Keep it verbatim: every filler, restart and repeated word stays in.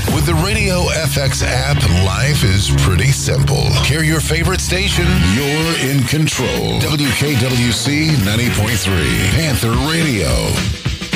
With the Radio F X app, life is pretty simple. Hear your favorite station. You're in control. W K W C ninety point three, Panther Radio.